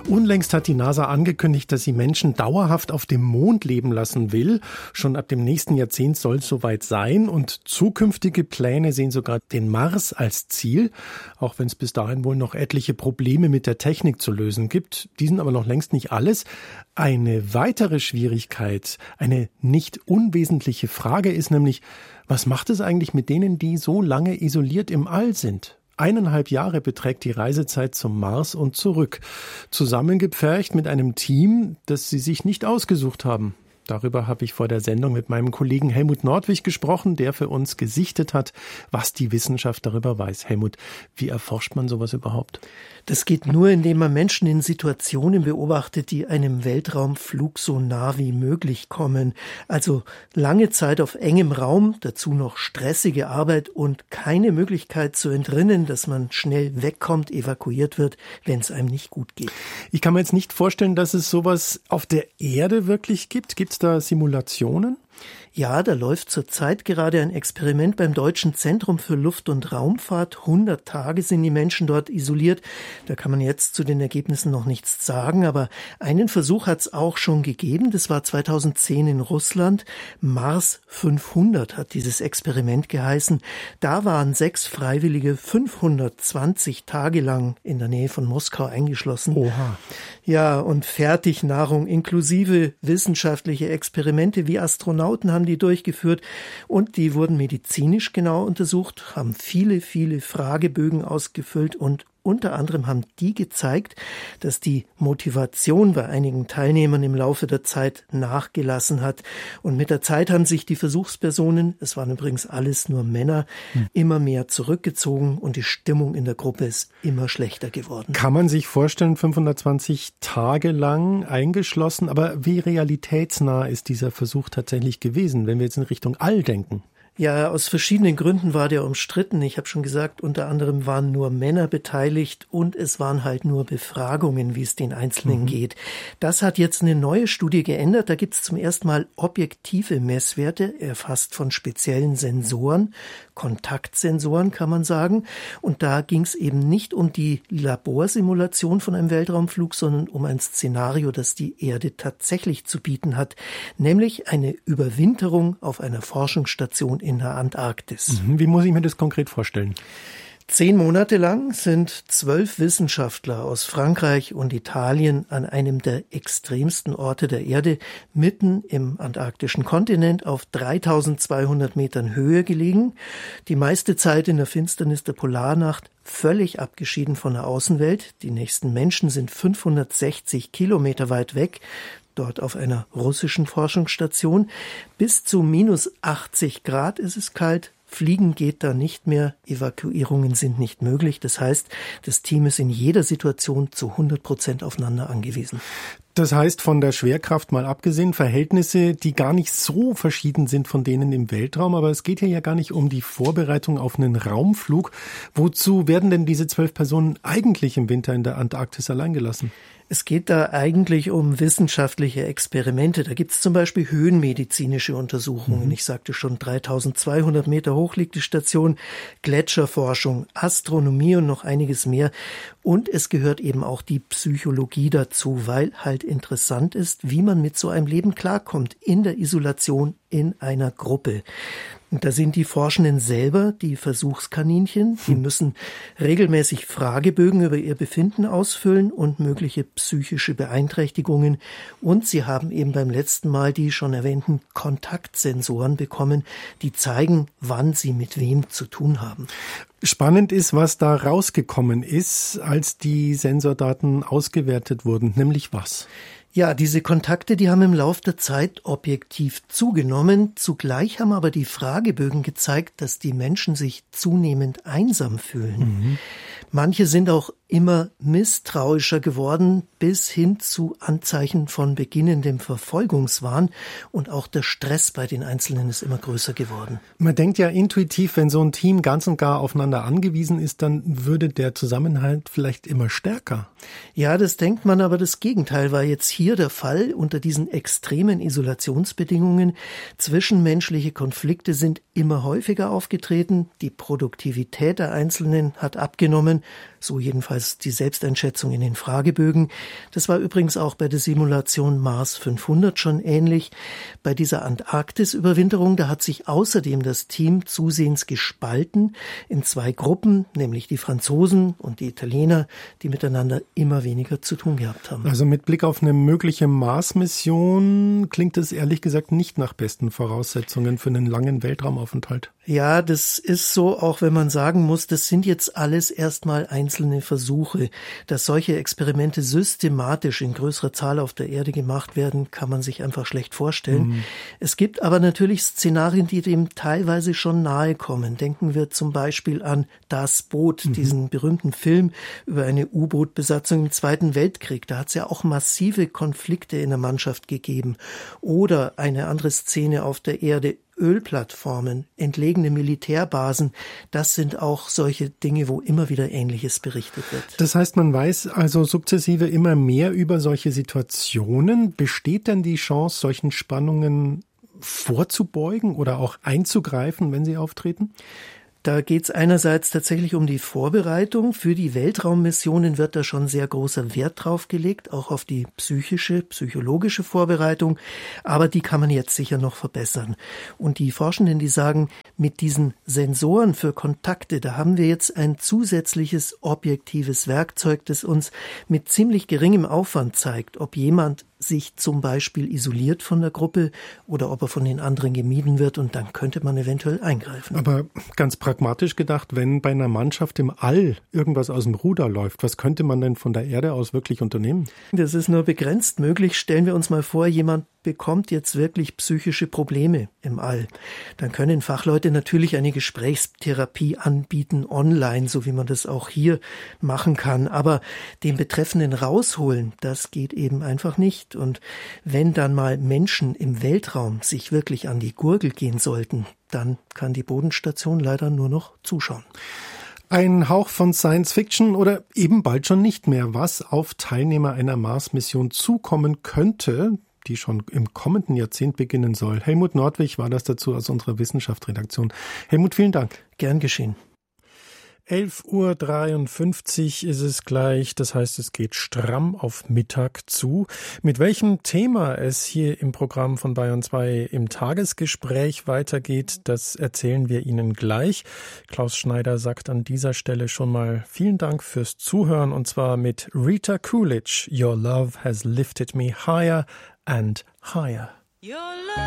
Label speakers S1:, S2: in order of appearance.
S1: Unlängst hat die NASA angekündigt, dass sie Menschen dauerhaft auf dem Mond leben lassen will. Schon ab dem nächsten Jahrzehnt soll es soweit sein. Und zukünftige Pläne sehen sogar den Mars als Ziel, auch wenn es bis dahin wohl noch etliche Probleme mit der Technik zu lösen gibt. Die sind aber noch längst nicht alles. Eine weitere Schwierigkeit, eine nicht unwesentliche Frage ist nämlich, was macht es eigentlich mit denen, die so lange isoliert im All sind? 1,5 Jahre beträgt die Reisezeit zum Mars und zurück. Zusammengepfercht mit einem Team, das sie sich nicht ausgesucht haben. Darüber habe ich vor der Sendung mit meinem Kollegen Helmut Nordwig gesprochen, der für uns gesichtet hat, was die Wissenschaft darüber weiß. Helmut, wie erforscht man sowas überhaupt?
S2: Das geht nur, indem man Menschen in Situationen beobachtet, die einem Weltraumflug so nah wie möglich kommen. Also lange Zeit auf engem Raum, dazu noch stressige Arbeit und keine Möglichkeit zu entrinnen, dass man schnell wegkommt, evakuiert wird, wenn es einem nicht gut geht.
S1: Ich kann mir jetzt nicht vorstellen, dass es sowas auf der Erde wirklich gibt. Gibt es da Simulationen?
S2: Ja, da läuft zurzeit gerade ein Experiment beim Deutschen Zentrum für Luft- und Raumfahrt. 100 Tage sind die Menschen dort isoliert. Da kann man jetzt zu den Ergebnissen noch nichts sagen, aber einen Versuch hat es auch schon gegeben. Das war 2010 in Russland. Mars 500 hat dieses Experiment geheißen. Da waren 6 Freiwillige 520 Tage lang in der Nähe von Moskau eingeschlossen.
S1: Oha.
S2: Ja, und Fertignahrung inklusive wissenschaftliche Experimente wie Astronauten haben die durchgeführt und die wurden medizinisch genau untersucht, haben viele Fragebögen ausgefüllt und unter anderem haben die gezeigt, dass die Motivation bei einigen Teilnehmern im Laufe der Zeit nachgelassen hat. Und mit der Zeit haben sich die Versuchspersonen, es waren übrigens alles nur Männer, immer mehr zurückgezogen und die Stimmung in der Gruppe ist immer schlechter geworden.
S1: Kann man sich vorstellen, 520 Tage lang eingeschlossen, aber wie realitätsnah ist dieser Versuch tatsächlich gewesen, wenn wir jetzt in Richtung All denken?
S2: Ja, aus verschiedenen Gründen war der umstritten. Ich habe schon gesagt, unter anderem waren nur Männer beteiligt und es waren halt nur Befragungen, wie es den Einzelnen geht. Das hat jetzt eine neue Studie geändert. Da gibt es zum ersten Mal objektive Messwerte, erfasst von speziellen Sensoren, Kontaktsensoren kann man sagen. Und da ging es eben nicht um die Laborsimulation von einem Weltraumflug, sondern um ein Szenario, das die Erde tatsächlich zu bieten hat, nämlich eine Überwinterung auf einer Forschungsstation in der Antarktis.
S1: Wie muss ich mir das konkret vorstellen?
S2: 10 Monate lang sind 12 Wissenschaftler aus Frankreich und Italien an einem der extremsten Orte der Erde mitten im antarktischen Kontinent auf 3200 Metern Höhe gelegen. Die meiste Zeit in der Finsternis der Polarnacht, völlig abgeschieden von der Außenwelt. Die nächsten Menschen sind 560 Kilometer weit weg, dort auf einer russischen Forschungsstation. Bis zu minus 80 Grad ist es kalt. Fliegen geht da nicht mehr, Evakuierungen sind nicht möglich. Das heißt, das Team ist in jeder Situation zu 100% aufeinander angewiesen.
S1: Das heißt, von der Schwerkraft mal abgesehen, Verhältnisse, die gar nicht so verschieden sind von denen im Weltraum. Aber es geht hier ja gar nicht um die Vorbereitung auf einen Raumflug. Wozu werden denn diese 12 Personen eigentlich im Winter in der Antarktis allein gelassen?
S2: Es geht da eigentlich um wissenschaftliche Experimente. Da gibt es zum Beispiel höhenmedizinische Untersuchungen. Ich sagte schon, 3200 Meter hoch liegt die Station, Gletscherforschung, Astronomie und noch einiges mehr. Und es gehört eben auch die Psychologie dazu, weil halt interessant ist, wie man mit so einem Leben klarkommt in der Isolation in einer Gruppe. Und da sind die Forschenden selber die Versuchskaninchen. Die müssen regelmäßig Fragebögen über ihr Befinden ausfüllen und mögliche psychische Beeinträchtigungen. Und sie haben eben beim letzten Mal die schon erwähnten Kontaktsensoren bekommen, die zeigen, wann sie mit wem zu tun haben.
S1: Spannend ist, was da rausgekommen ist, als die Sensordaten ausgewertet wurden. Nämlich was?
S2: Ja, diese Kontakte, die haben im Lauf der Zeit objektiv zugenommen. Zugleich haben aber die Fragebögen gezeigt, dass die Menschen sich zunehmend einsam fühlen. Manche sind auch immer misstrauischer geworden, bis hin zu Anzeichen von beginnendem Verfolgungswahn. Und auch der Stress bei den Einzelnen ist immer größer geworden.
S1: Man denkt ja intuitiv, wenn so ein Team ganz und gar aufeinander angewiesen ist, dann würde der Zusammenhalt vielleicht immer stärker.
S2: Ja, das denkt man, aber das Gegenteil war jetzt hier der Fall. Unter diesen extremen Isolationsbedingungen, zwischenmenschliche Konflikte sind immer häufiger aufgetreten. Die Produktivität der Einzelnen hat abgenommen, so jedenfalls die Selbsteinschätzung in den Fragebögen. Das war übrigens auch bei der Simulation Mars 500 schon ähnlich. Bei dieser Antarktis-Überwinterung, da hat sich außerdem das Team zusehends gespalten in 2 Gruppen, nämlich die Franzosen und die Italiener, die miteinander immer weniger zu tun gehabt haben.
S1: Also mit Blick auf eine mögliche Mars-Mission klingt es ehrlich gesagt nicht nach besten Voraussetzungen für einen langen Weltraumaufenthalt.
S2: Ja, das ist so, auch wenn man sagen muss, das sind jetzt alles erstmal einzelne Versuche. Dass solche Experimente systematisch in größerer Zahl auf der Erde gemacht werden, kann man sich einfach schlecht vorstellen. Es gibt aber natürlich Szenarien, die dem teilweise schon nahe kommen. Denken wir zum Beispiel an Das Boot, diesen berühmten Film über eine U-Boot-Besatzung im Zweiten Weltkrieg. Da hat es ja auch massive Konflikte in der Mannschaft gegeben. Oder eine andere Szene auf der Erde, Ölplattformen, entlegene Militärbasen, das sind auch solche Dinge, wo immer wieder Ähnliches berichtet wird.
S1: Das heißt, man weiß also sukzessive immer mehr über solche Situationen. Besteht denn die Chance, solchen Spannungen vorzubeugen oder auch einzugreifen, wenn sie auftreten?
S2: Da geht es einerseits tatsächlich um die Vorbereitung. Für die Weltraummissionen wird da schon sehr großer Wert drauf gelegt, auch auf die psychologische Vorbereitung. Aber die kann man jetzt sicher noch verbessern. Und die Forschenden, die sagen, mit diesen Sensoren für Kontakte, da haben wir jetzt ein zusätzliches objektives Werkzeug, das uns mit ziemlich geringem Aufwand zeigt, ob jemand sich zum Beispiel isoliert von der Gruppe oder ob er von den anderen gemieden wird, und dann könnte man eventuell eingreifen.
S1: Aber ganz pragmatisch gedacht, wenn bei einer Mannschaft im All irgendwas aus dem Ruder läuft, was könnte man denn von der Erde aus wirklich unternehmen?
S2: Das ist nur begrenzt möglich. Stellen wir uns mal vor, jemand bekommt jetzt wirklich psychische Probleme im All. Dann können Fachleute natürlich eine Gesprächstherapie anbieten, online, so wie man das auch hier machen kann. Aber den Betreffenden rausholen, das geht eben einfach nicht. Und wenn dann mal Menschen im Weltraum sich wirklich an die Gurgel gehen sollten, dann kann die Bodenstation leider nur noch zuschauen.
S1: Ein Hauch von Science Fiction oder eben bald schon nicht mehr, was auf Teilnehmer einer Mars-Mission zukommen könnte, die schon im kommenden Jahrzehnt beginnen soll. Helmut Nordwig war das dazu aus unserer Wissenschaftsredaktion. Helmut, vielen Dank.
S2: Gern geschehen.
S1: 11:53 Uhr ist es gleich, das heißt, es geht stramm auf Mittag zu. Mit welchem Thema es hier im Programm von Bayern 2 im Tagesgespräch weitergeht, das erzählen wir Ihnen gleich. Klaus Schneider sagt an dieser Stelle schon mal vielen Dank fürs Zuhören, und zwar mit Rita Coolidge, Your Love Has Lifted Me Higher and Higher.
S3: Your love